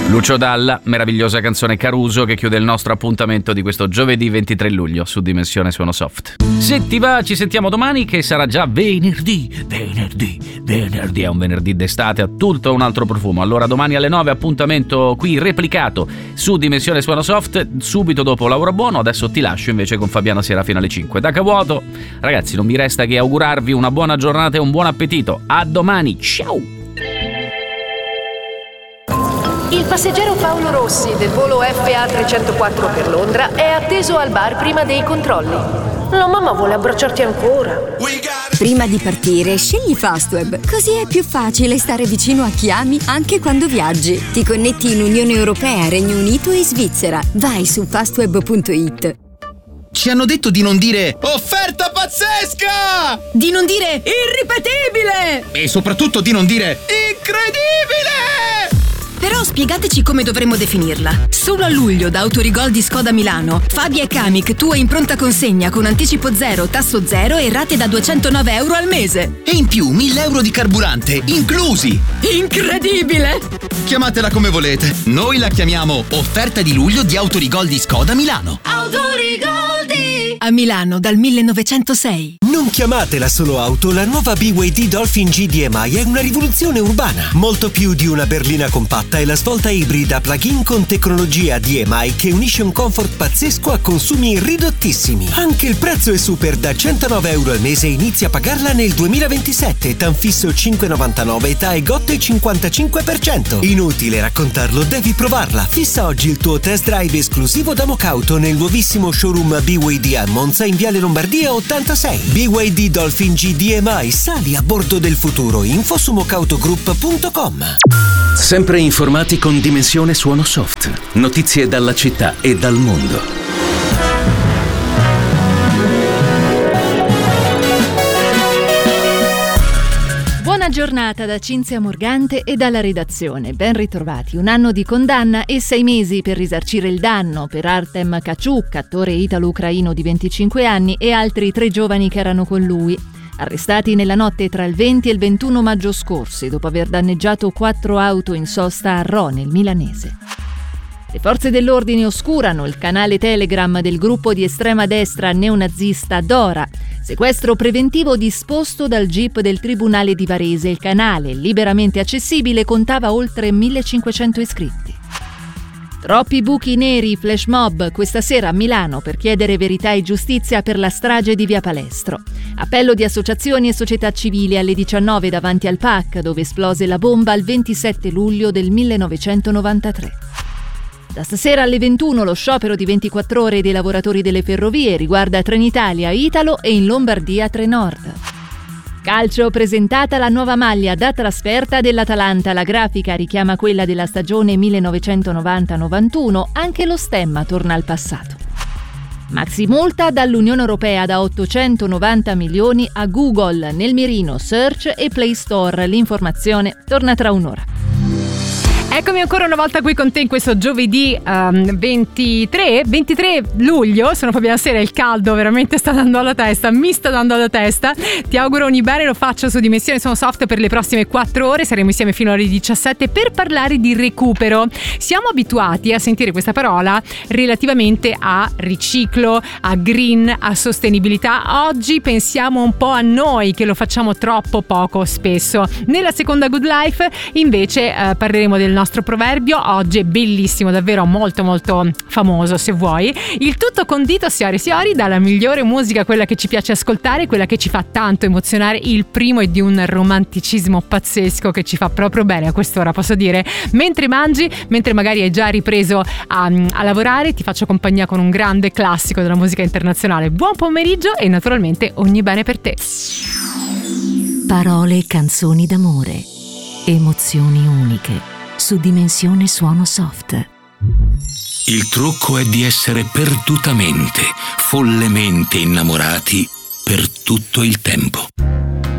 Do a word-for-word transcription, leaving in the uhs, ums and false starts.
Lucio Dalla, meravigliosa canzone Caruso che chiude il nostro appuntamento di questo giovedì ventitré luglio su Dimensione Suono Soft. Se ti va, ci sentiamo domani che sarà già venerdì, venerdì, venerdì, è un venerdì d'estate, ha tutto un altro profumo. Allora domani alle nove appuntamento qui replicato su Dimensione Suono Soft, subito dopo Laura Buono. Adesso ti lascio invece con Fabiana Sera fino alle cinque. Da Cavuoto, ragazzi, non mi resta che augurarvi una buona giornata e un buon appetito. A domani, ciao! Il passeggero Paolo Rossi del volo F A trecentoquattro per Londra è atteso al bar prima dei controlli. La mamma vuole abbracciarti ancora. Prima di partire, scegli Fastweb, così è più facile stare vicino a chi ami anche quando viaggi. Ti connetti in Unione Europea, Regno Unito e Svizzera. Vai su fastweb punto it. Ci hanno detto di non dire offerta pazzesca! Di non dire irripetibile! E soprattutto di non dire incredibile! Però spiegateci come dovremmo definirla. Solo a luglio da Autorigol di Skoda Milano, Fabia e Kamiq tua in pronta consegna con anticipo zero, tasso zero e rate da duecentonove euro al mese. E in più mille euro di carburante, inclusi! Incredibile! Chiamatela come volete. Noi la chiamiamo offerta di luglio di Autorigol di Skoda Milano. Autorigol di... A Milano dal millenovecentosei. Non chiamatela solo auto, la nuova B Y D Dolphin G D M I è una rivoluzione urbana. Molto più di una berlina compatta e la svolta ibrida plug-in con tecnologia D M I che unisce un comfort pazzesco a consumi ridottissimi. Anche il prezzo è super, da centonove euro al mese inizia a pagarla nel duemilaventisette, TAN fisso cinque virgola novantanove, età e G O T E cinquantacinque per cento. Inutile raccontarlo, devi provarla. Fissa oggi il tuo test drive esclusivo da Mocauto nel nuovissimo showroom B Y D a Monza in Viale Lombardia ottantasei. B Y D Dolphin G D M I, sali a bordo del futuro. Info su mocautogroup punto com. Sempre informati con Dimensione Suono Soft. Notizie dalla città e dal mondo. Buona giornata da Cinzia Morgante e dalla redazione. Ben ritrovati. Un anno di condanna e sei mesi per risarcire il danno per Artem Kachuk, attore italo-ucraino di venticinque anni, e altri tre giovani che erano con lui. Arrestati nella notte tra il venti e il ventuno maggio scorsi, dopo aver danneggiato quattro auto in sosta a Rho, nel milanese. Le forze dell'ordine oscurano il canale Telegram del gruppo di estrema destra neonazista Dora. Sequestro preventivo disposto dal G I P del Tribunale di Varese. Il canale, liberamente accessibile, contava oltre millecinquecento iscritti. Troppi buchi neri, flash mob questa sera a Milano per chiedere verità e giustizia per la strage di Via Palestro. Appello di associazioni e società civili alle diciannove davanti al P A C, dove esplose la bomba il ventisette luglio del millenovecentonovantatré. Da stasera alle ventuno lo sciopero di ventiquattro ore dei lavoratori delle ferrovie riguarda Trenitalia, Italo e in Lombardia Trenord. Calcio, presentata la nuova maglia da trasferta dell'Atalanta. La grafica richiama quella della stagione millenovecentonovanta novantuno, anche lo stemma torna al passato. Maxi multa dall'Unione Europea da ottocentonovanta milioni a Google nel mirino Search e Play Store. L'informazione torna tra un'ora. Eccomi ancora una volta qui con te in questo giovedì um, ventitré luglio. Sono Fabiana Sera, il caldo veramente sta dando alla testa, mi sta dando alla testa. Ti auguro ogni bene, lo faccio su Dimensione Suono Soft per le prossime quattro ore. Saremo insieme fino alle diciassette per parlare di recupero. Siamo abituati a sentire questa parola relativamente a riciclo, a green, a sostenibilità. Oggi pensiamo un po' a noi che lo facciamo troppo poco spesso. Nella seconda Good Life invece eh, parleremo del nostro proverbio. Oggi è bellissimo, davvero molto molto famoso se vuoi. Il tutto condito siori siori dalla migliore musica, quella che ci piace ascoltare, quella che ci fa tanto emozionare. Il primo è di un romanticismo pazzesco che ci fa proprio bene a quest'ora, posso dire. Mentre mangi, mentre magari hai già ripreso a, a lavorare, ti faccio compagnia con un grande classico della musica internazionale. Buon pomeriggio e naturalmente ogni bene per te. Parole e canzoni d'amore, emozioni uniche su Dimensione Suono Soft. Il trucco è di essere perdutamente, follemente innamorati per tutto il tempo.